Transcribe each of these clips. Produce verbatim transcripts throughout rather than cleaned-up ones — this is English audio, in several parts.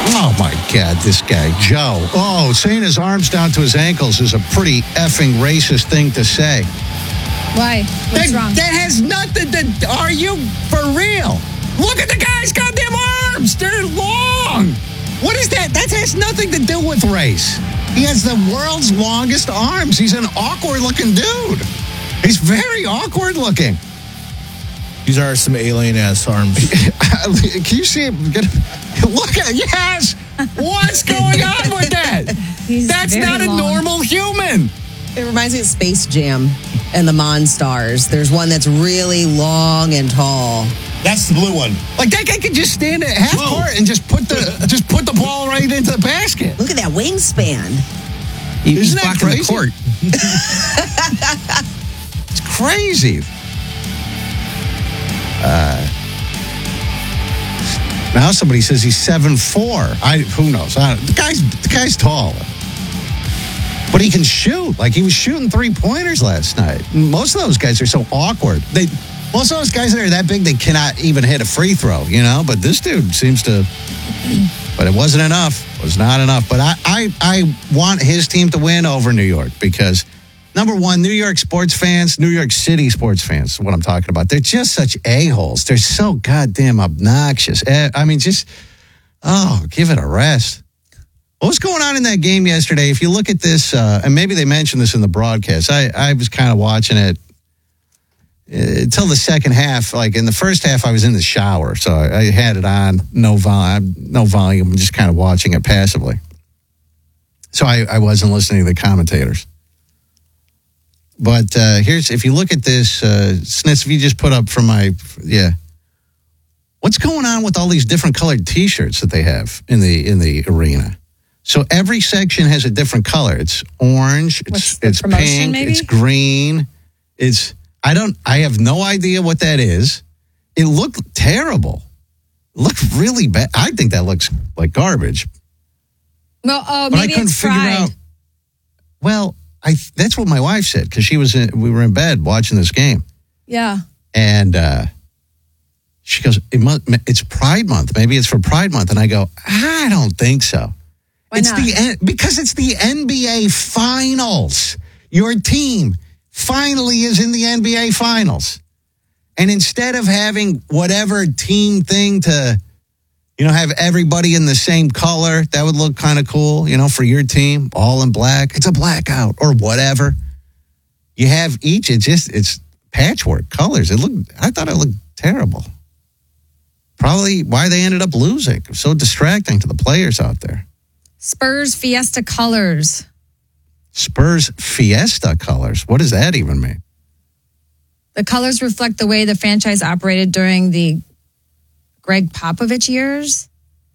Oh, my God, this guy, Joe. Oh, saying his arms down to his ankles is a pretty effing racist thing to say. Why? What's that, wrong? That has nothing to... Are you for real? Look at the guy's goddamn arms. They're long. What is that? That has nothing to do with race. He has the world's longest arms. He's an awkward-looking dude. He's very awkward-looking. These are some alien-ass arms. Can you see him? Look at yes. What's going on with that? He's That's very not a long. normal human. It reminds me of Space Jam and the Monstars. There's one that's really long and tall. That's the blue one. Like that guy could just stand at half Whoa. court and just put the just put the ball right into the basket. Look at that wingspan. Isn't He's that blocking crazy? the court. It's crazy. Uh, now somebody says he's seven four. I who knows? I don't, the guy's the guy's tall, but he can shoot. Like he was shooting three pointers last night. Most of those guys are so awkward. They most of those guys that are that big, they cannot even hit a free throw. You know, but this dude seems to. But it wasn't enough. It was not enough. But I I, I want his team to win over New York because. Number one, New York sports fans, New York City sports fans, is what I'm talking about. They're just such a-holes. They're so goddamn obnoxious. I mean, just, oh, give it a rest. What was going on in that game yesterday? If you look at this, uh, and maybe they mentioned this in the broadcast, I, I was kind of watching it uh, until the second half. Like in the first half, I was in the shower, so I, I had it on, no, vol- no volume, just kind of watching it passively. So I, I wasn't listening to the commentators. But uh, here's, if you look at this, uh, Snitz, if you just put up from my, yeah. What's going on with all these different colored T-shirts that they have in the in the arena? So every section has a different color. It's orange, What's it's the it's promotion, pink, maybe? it's green. It's, I don't, I have no idea what that is. It looked terrible. It looked really bad. I think that looks like garbage. Well, oh, But I maybe couldn't it's figure fried. out. Well, I that's what my wife said because she was in, we were in bed watching this game, Yeah. and uh, she goes, it must, "It's Pride Month. Maybe it's for Pride Month." And I go, "I don't think so. Why it's not? the N- because it's the N B A Finals. Your team finally is in the N B A Finals, and instead of having whatever team thing to." You know, have everybody in the same color. That would look kind of cool, you know, for your team, all in black. It's a blackout or whatever. You have each, it's just, it's patchwork colors. It looked, I thought it looked terrible. Probably why they ended up losing. It was so distracting to the players out there. Spurs Fiesta colors. Spurs Fiesta colors. What does that even mean? The colors reflect the way the franchise operated during the Greg Popovich years.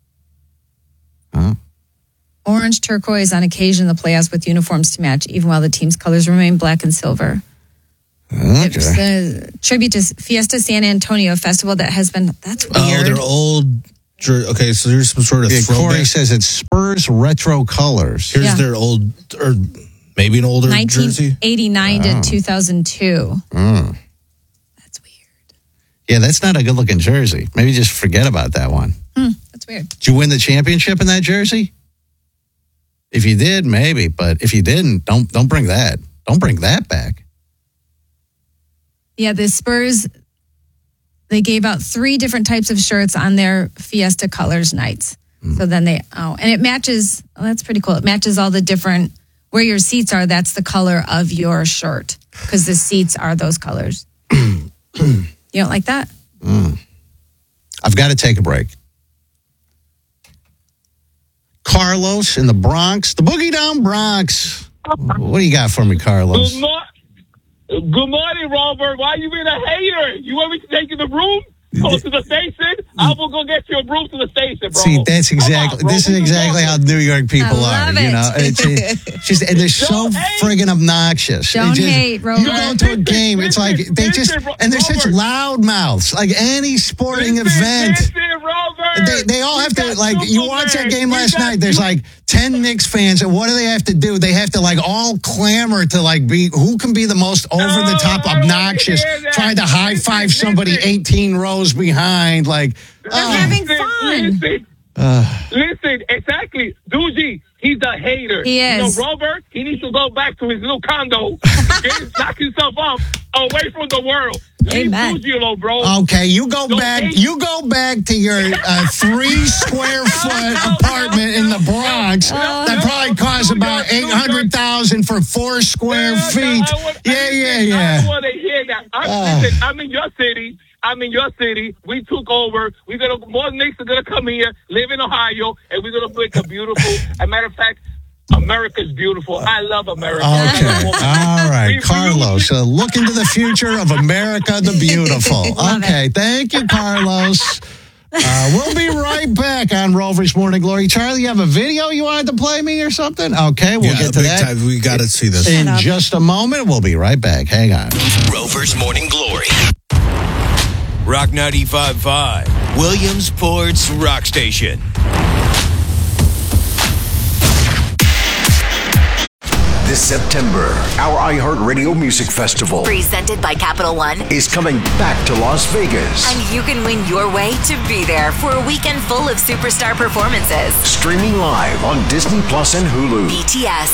Huh? Orange, turquoise, on occasion the playoffs with uniforms to match, even while the team's colors remain black and silver. It's Okay. a tribute to Fiesta San Antonio festival that has been, that's weird. Oh, they're old. jer- Okay, so there's some sort of Yeah, Corey throwback. says it's Spurs retro colors. Here's Yeah. their old, or maybe an older jersey. nineteen eighty-nine to two thousand two. Mm. That's weird. Yeah, that's not a good looking jersey. Maybe just forget about that one. Hmm, that's weird. Did you win the championship in that jersey? If you did, maybe. But if you didn't, don't don't bring that. Don't bring that back. Yeah, the Spurs, they gave out three different types of shirts on their Fiesta Colors nights. Mm. So then they, oh, and it matches, oh, that's pretty cool. It matches all the different, where your seats are, that's the color of your shirt. Because the seats are those colors. You don't like that? Mm. I've got to take a break. Carlos in the Bronx, the Boogie Down Bronx. What do you got for me, Carlos? Good, mo- Good morning, Robert. Why you being a hater? You want me to take you to the room? Go to the station? I will go get you a room to the station, bro. See, that's exactly, Come on, bro. this is We can exactly go. how New York people I are. love You it. know, it's, it's just, and they're so Don't hate. friggin' obnoxious. Don't It just- hate, Robert. You go to a game, it's like, they just, Listen, and they're such Robert. loud mouths. Like any sporting Listen, event. listen, Robert. They, they all We have to, got like, you watch that Superman. game We last got night, there's you- like ten Knicks fans, and what do they have to do? They have to, like, all clamor to, like, be, who can be the most over-the-top Oh, I don't obnoxious, hear that. trying to high-five Listen, somebody listen. eighteen rows behind, like, They're oh. having Listen, fun. listen. Uh, Listen, exactly. Doogie, he's a hater. He is. You know, Robert, he needs to go back to his little condo, get, knock himself off away from the world. Leave Amen. Doogie alone, bro. okay, you go Don't back. hate- You go back to your uh, three square foot apartment in the Bronx. That probably costs about eight hundred thousand for four square Yeah, feet. I want- Yeah, listen, yeah, I yeah. don't want to hear that. I'm, Ah. listen, I'm in your city. I'm in your city. We took over. We're gonna more Knicks are gonna come here, live in Ohio, and we're gonna make a beautiful. As a matter of fact, America's beautiful. I love America. Okay. All right, We- Carlos. Uh, look into the future of America the Beautiful. Love Okay, thank you, Carlos. Uh, we'll be right back on Rover's Morning Glory. Charlie, you have a video you wanted to play me or something? Okay, we'll yeah, get to big that time. We got to see this. in just a moment. We'll be right back. Hang on. Rover's Morning Glory. Rock ninety-five point five, Williamsport's Rock Station. This September, our iHeartRadio Music Festival Presented by Capital One. is coming back to Las Vegas. And you can win your way to be there for a weekend full of superstar performances. Streaming live on Disney Plus and Hulu. B T S.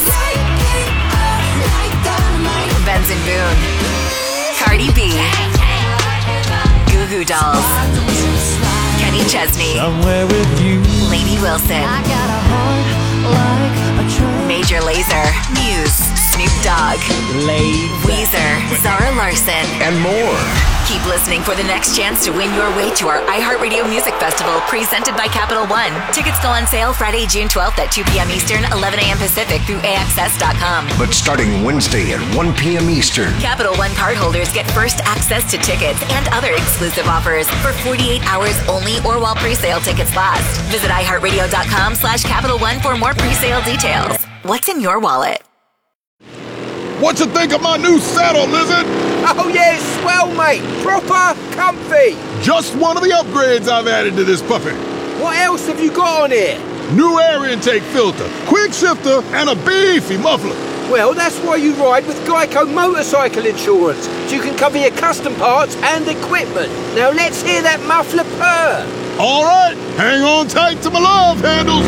Benson Boone. Cardi B. Goo Goo Dolls. Kenny Chesney. Lady Wilson. Major Lazer. Muse. Snoop Dogg. Weezer. Zara Larson. And more. Keep listening for the next chance to win your way to our iHeartRadio Music Festival presented by Capital One. Tickets go on sale Friday, June twelfth at two p.m. Eastern, eleven a.m. Pacific through A X S dot com. But starting Wednesday at one p.m. Eastern, Capital One cardholders get first access to tickets and other exclusive offers for forty-eight hours only or while pre-sale tickets last. Visit iHeartRadio.com slash Capital One for more pre-sale details. What's in your wallet? What you think of my new saddle, Lizard? Oh yeah, it's swell, mate. Proper comfy. Just one of the upgrades I've added to this puppy. What else have you got on here? New air intake filter, quick shifter, and a beefy muffler. Well, that's why you ride with Geico Motorcycle Insurance, so you can cover your custom parts and equipment. Now let's hear that muffler purr. All right, hang on tight to my love handles.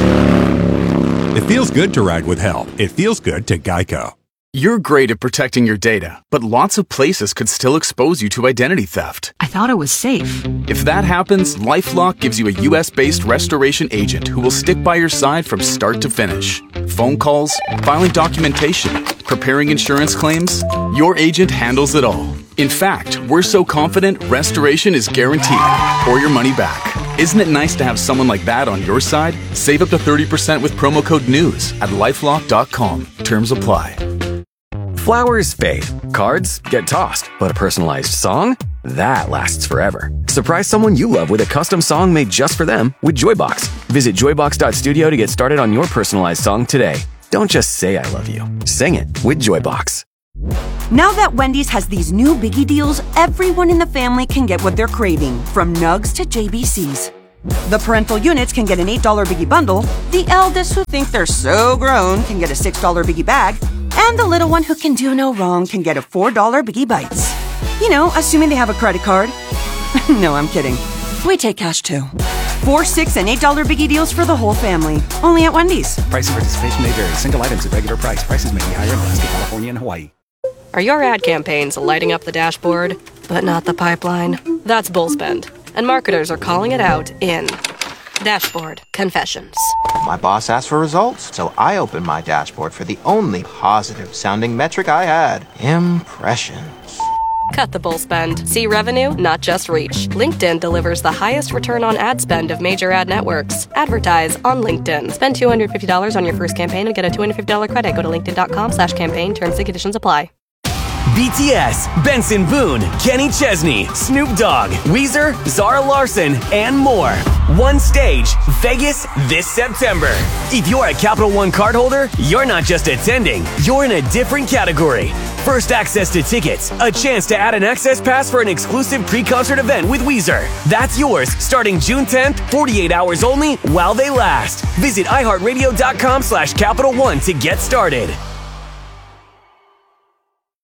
It feels good to ride with help. It feels good to Geico. You're great at protecting your data, but lots of places could still expose you to identity theft. I thought it was safe. If that happens, LifeLock gives you a U S-based restoration agent who will stick by your side from start to finish. Phone calls, filing documentation, preparing insurance claims, your agent handles it all. In fact, we're so confident restoration is guaranteed or your money back. Isn't it nice to have someone like that on your side? Save up to thirty percent with promo code NEWS at lifelock dot com. Terms apply. Flowers fade, cards get tossed, but a personalized song? That lasts forever. Surprise someone you love with a custom song made just for them with Joybox. Visit joybox dot studio to get started on your personalized song today. Don't just say I love you. Sing it with Joybox. Now that Wendy's has these new biggie deals, everyone in the family can get what they're craving, from nugs to J B Cs. The parental units can get an eight dollar biggie bundle, the eldest who think they're so grown can get a six dollar biggie bag, and the little one who can do no wrong can get a four dollar biggie bites. You know, assuming they have a credit card. No, I'm kidding. We take cash too. Four, six, and eight dollar biggie deals for the whole family. Only at Wendy's. Price and participation may vary. Single items at regular price. Prices may be higher in Alaska, California, and Hawaii. Are your ad campaigns lighting up the dashboard, but not the pipeline? That's Bullspend, and marketers are calling it out in Dashboard Confessions. My boss asked for results, so I opened my dashboard for the only positive-sounding metric I had: impressions. Cut the bull spend. See revenue, not just reach. LinkedIn delivers the highest return on ad spend of major ad networks. Advertise on LinkedIn. Spend two hundred fifty dollars on your first campaign and get a two hundred fifty dollars credit. Go to linkedin.com slash campaign. Terms and conditions apply. B T S, Benson Boone, Kenny Chesney, Snoop Dogg, Weezer, Zara Larson, and more. One stage, Vegas this September. If you're a Capital One cardholder, you're not just attending, you're in a different category. First access to tickets, a chance to add an access pass for an exclusive pre-concert event with Weezer. That's yours starting June tenth, forty-eight hours only while they last. Visit iHeartRadio.com slash Capital One to get started.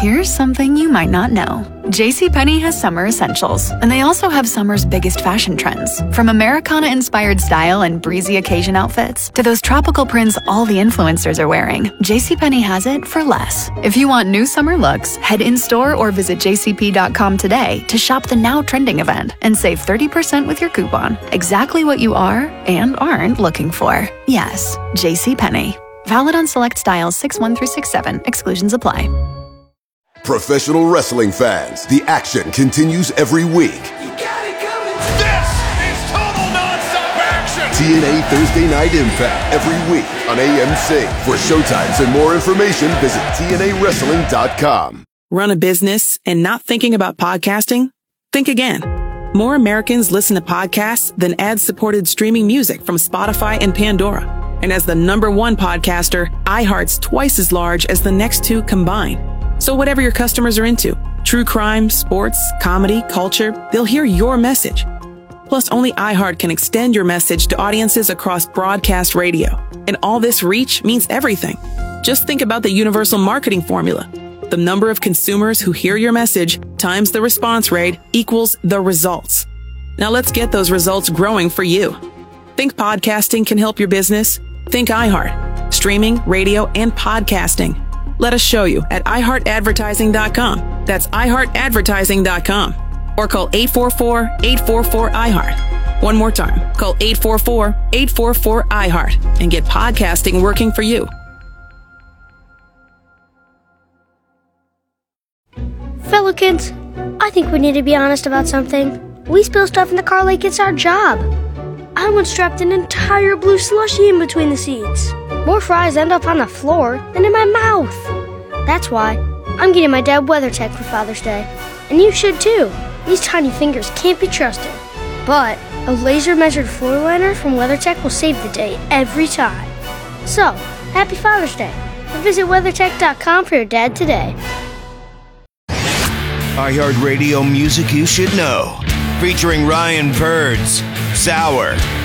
Here's something you might not know. JCPenney has summer essentials, and they also have summer's biggest fashion trends. From Americana-inspired style and breezy occasion outfits to those tropical prints all the influencers are wearing, JCPenney has it for less. If you want new summer looks, head in-store or visit j c p dot com today to shop the now trending event and save thirty percent with your coupon. Exactly what you are and aren't looking for. Yes, JCPenney. Valid on select styles six one through six seven. Exclusions apply. Professional wrestling fans, the action continues every week. This is total nonstop action! T N A Thursday Night Impact every week on A M C. For showtimes and more information, visit T N A wrestling dot com. Run a business and not thinking about podcasting? Think again. More Americans listen to podcasts than ad-supported streaming music from Spotify and Pandora. And as the number one podcaster, iHeart's twice as large as the next two combined. So whatever your customers are into, true crime, sports, comedy, culture, they'll hear your message. Plus, only iHeart can extend your message to audiences across broadcast radio. And all this reach means everything. Just think about the universal marketing formula. The number of consumers who hear your message times the response rate equals the results. Now let's get those results growing for you. Think podcasting can help your business? Think iHeart. Streaming, radio, and podcasting. Let us show you at i heart advertising dot com. That's i heart advertising dot com. Or call eight four four, eight four four, I heart. One more time. Call eight four four, eight four four, I heart and get podcasting working for you. Fellow kids, I think we need to be honest about something. We spill stuff in the car like it's our job. I once dropped an entire blue slushie in between the seats. More fries end up on the floor than in my mouth. That's why I'm getting my dad WeatherTech for Father's Day. And you should too. These tiny fingers can't be trusted. But a laser-measured floor liner from WeatherTech will save the day every time. So, happy Father's Day. And visit weathertech dot com for your dad today. iHeartRadio music you should know. Featuring Ryan Purds, Sour,